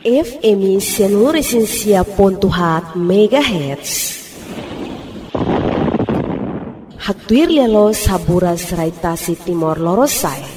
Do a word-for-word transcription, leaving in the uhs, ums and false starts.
F M seluruh pontuhat megahertz. Haktuir lialo saburas raitasi timor lorosai.